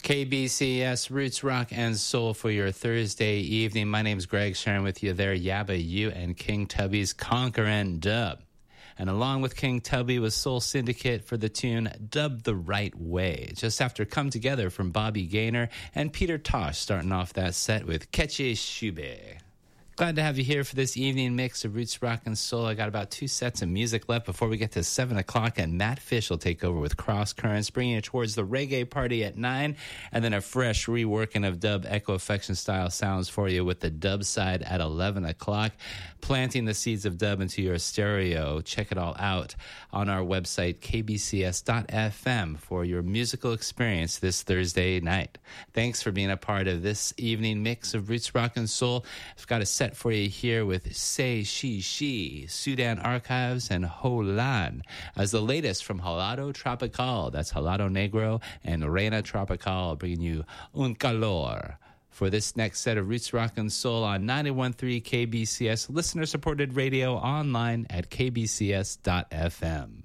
KBCS Roots Rock and Soul for your Thursday evening. My name's Greg, sharing with you there Yabba You and King Tubby's Conquerin' Dub. And along with King Tubby was Soul Syndicate for the tune Dub the Right Way. Just after Come Together from Bobby Gaynor and Peter Tosh starting off that set with Keche Shube. Glad to have you here for this evening mix of Roots Rock and Soul. I got about 2 sets of music left before we get to 7 o'clock, and Matt Fish will take over with Cross Currents, bringing you towards the reggae party at 9, and then a fresh reworking of dub Echo Affection style sounds for you with the dub side at 11 o'clock, planting the seeds of dub into your stereo. Check it all out on our website, kbcs.fm, for your musical experience this Thursday night. Thanks for being a part of this evening mix of Roots Rock and Soul. I've got a set for you here with Say She, Sudan Archives, and Holan as the latest from Halado Tropical. That's Halado Negro and Reina Tropical, bringing you Un Calor. For this next set of Roots Rock and Soul on 91.3 KBCS, listener-supported radio online at kbcs.fm.